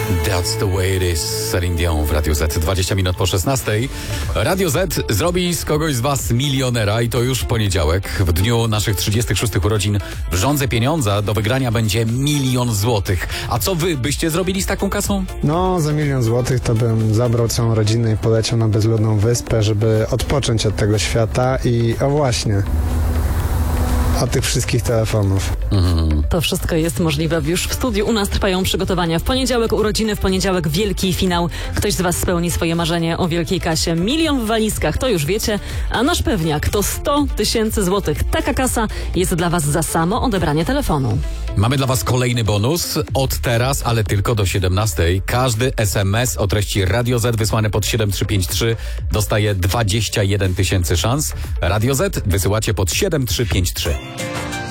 That's the way it is. Celine Dion w Radio Z. 20 minut po 16. Radio Z zrobi z kogoś z was milionera i to już w poniedziałek. W dniu naszych 36 urodzin w Żądze Pieniądza do wygrania będzie 1 000 000 złotych. A co wy byście zrobili z taką kasą? No, za 1 000 000 złotych to bym zabrał całą rodzinę i poleciał na bezludną wyspę, żeby odpocząć od tego świata i o właśnie, od tych wszystkich telefonów. To wszystko jest możliwe już w studiu. U nas trwają przygotowania. W poniedziałek urodziny, w poniedziałek wielki finał. Ktoś z was spełni swoje marzenie o wielkiej kasie. 1 000 000 w walizkach, to już wiecie. A nasz pewniak to 100 000 złotych. Taka kasa jest dla was za samo odebranie telefonu. Mamy dla was kolejny bonus od teraz, ale tylko do 17. Każdy SMS o treści Radio Z wysłany pod 7353 dostaje 21 000 szans. Radio Z wysyłacie pod 7353.